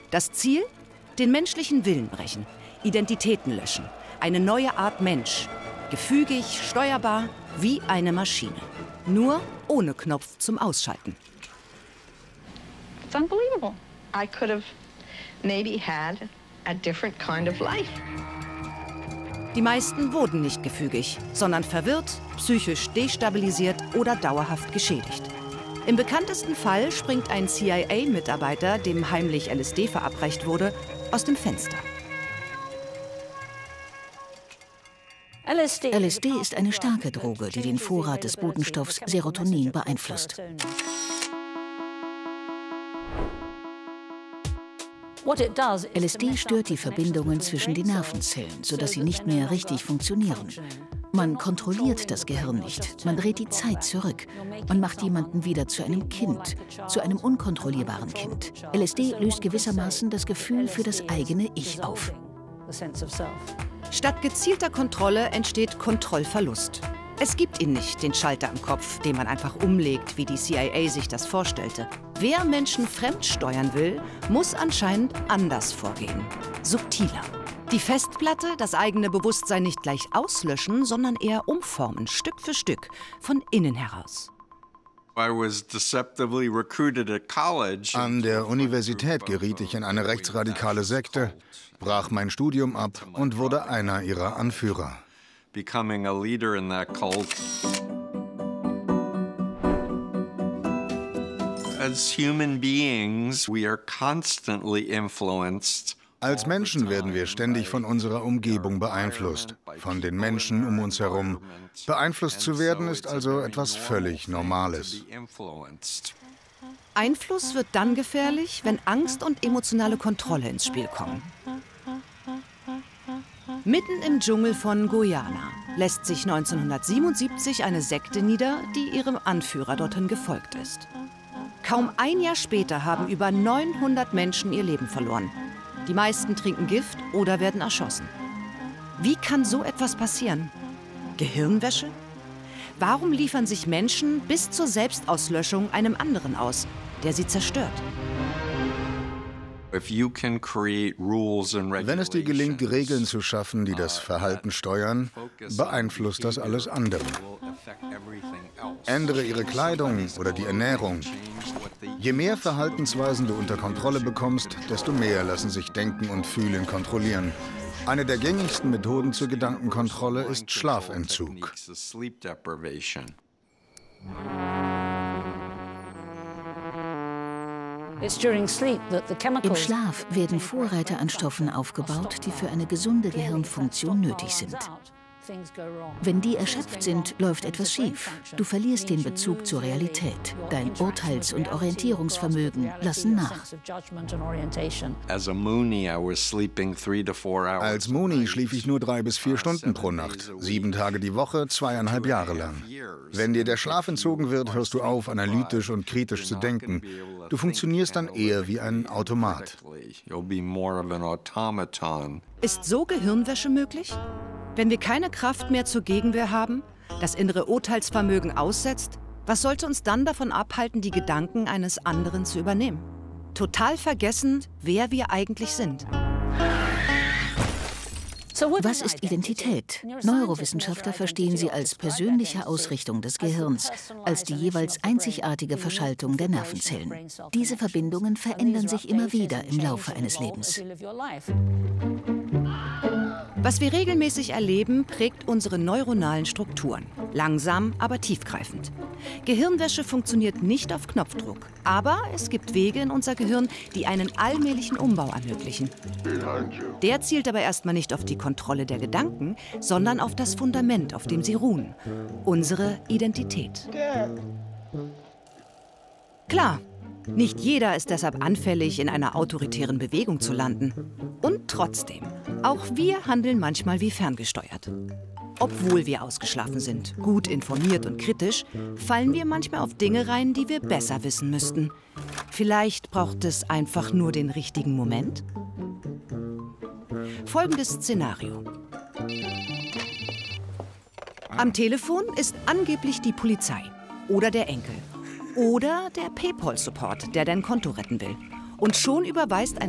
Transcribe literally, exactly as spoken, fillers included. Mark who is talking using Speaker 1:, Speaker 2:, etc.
Speaker 1: Das Ziel? Den menschlichen Willen brechen, Identitäten löschen. Eine neue Art Mensch. Gefügig, steuerbar, wie eine Maschine. Nur ohne Knopf zum Ausschalten.
Speaker 2: It's unbelievable. I could have maybe had a different kind of life.
Speaker 1: Die meisten wurden nicht gefügig, sondern verwirrt, psychisch destabilisiert oder dauerhaft geschädigt. Im bekanntesten Fall springt ein C I A-Mitarbeiter, dem heimlich L S D verabreicht wurde, aus dem Fenster.
Speaker 3: L S D ist eine starke Droge, die den Vorrat des Botenstoffs Serotonin beeinflusst. L S D stört die Verbindungen zwischen den Nervenzellen, sodass sie nicht mehr richtig funktionieren. Man kontrolliert das Gehirn nicht, man dreht die Zeit zurück. Man macht jemanden wieder zu einem Kind, zu einem unkontrollierbaren Kind. L S D löst gewissermaßen das Gefühl für das eigene Ich auf.
Speaker 1: Statt gezielter Kontrolle entsteht Kontrollverlust. Es gibt ihn nicht, den Schalter im Kopf, den man einfach umlegt, wie die C I A sich das vorstellte. Wer Menschen fremdsteuern will, muss anscheinend anders vorgehen. Subtiler. Die Festplatte, das eigene Bewusstsein nicht gleich auslöschen, sondern eher umformen, Stück für Stück, von innen heraus.
Speaker 4: An der Universität geriet ich in eine rechtsradikale Sekte, brach mein Studium ab und wurde einer ihrer Anführer.
Speaker 5: Becoming a leader in that cult. As human beings, we are constantly influenced.
Speaker 4: Als Menschen werden wir ständig von unserer Umgebung beeinflusst, von den Menschen um uns herum. Beeinflusst zu werden ist also etwas völlig Normales.
Speaker 1: Einfluss wird dann gefährlich, wenn Angst und emotionale Kontrolle ins Spiel kommen. Mitten im Dschungel von Guyana lässt sich neunzehnhundertsiebenundsiebzig eine Sekte nieder, die ihrem Anführer dorthin gefolgt ist. Kaum ein Jahr später haben über neunhundert Menschen ihr Leben verloren. Die meisten trinken Gift oder werden erschossen. Wie kann so etwas passieren? Gehirnwäsche? Warum liefern sich Menschen bis zur Selbstauslöschung einem anderen aus, der sie zerstört?
Speaker 4: Wenn es dir gelingt, Regeln zu schaffen, die das Verhalten steuern, beeinflusst das alles andere. Ändere ihre Kleidung oder die Ernährung. Je mehr Verhaltensweisen du unter Kontrolle bekommst, desto mehr lassen sich Denken und Fühlen kontrollieren. Eine der gängigsten Methoden zur Gedankenkontrolle ist Schlafentzug.
Speaker 3: Im Schlaf werden Vorräte an Stoffen aufgebaut, die für eine gesunde Gehirnfunktion nötig sind. Wenn die erschöpft sind, läuft etwas schief. Du verlierst den Bezug zur Realität. Dein Urteils- und Orientierungsvermögen lassen nach.
Speaker 4: Als Mooney schlief ich nur drei bis vier Stunden pro Nacht, sieben Tage die Woche, zweieinhalb Jahre lang. Wenn dir der Schlaf entzogen wird, hörst du auf, analytisch und kritisch zu denken. Du funktionierst dann eher wie ein Automat.
Speaker 1: Ist so Gehirnwäsche möglich? Wenn wir keine Kraft mehr zur Gegenwehr haben, das innere Urteilsvermögen aussetzt, was sollte uns dann davon abhalten, die Gedanken eines anderen zu übernehmen? Total vergessen, wer wir eigentlich sind.
Speaker 3: Was ist Identität? Neurowissenschaftler verstehen sie als persönliche Ausrichtung des Gehirns, als die jeweils einzigartige Verschaltung der Nervenzellen. Diese Verbindungen verändern sich immer wieder im Laufe eines Lebens.
Speaker 1: Was wir regelmäßig erleben, prägt unsere neuronalen Strukturen. Langsam, aber tiefgreifend. Gehirnwäsche funktioniert nicht auf Knopfdruck. Aber es gibt Wege in unser Gehirn, die einen allmählichen Umbau ermöglichen. Der zielt aber erstmal nicht auf die Kontrolle der Gedanken, sondern auf das Fundament, auf dem sie ruhen. Unsere Identität. Klar. Nicht jeder ist deshalb anfällig, in einer autoritären Bewegung zu landen. Und trotzdem, auch wir handeln manchmal wie ferngesteuert. Obwohl wir ausgeschlafen sind, gut informiert und kritisch, fallen wir manchmal auf Dinge rein, die wir besser wissen müssten. Vielleicht braucht es einfach nur den richtigen Moment? Folgendes Szenario. Am Telefon ist angeblich die Polizei oder der Enkel. Oder der PayPal-Support, der dein Konto retten will. Und schon überweist ein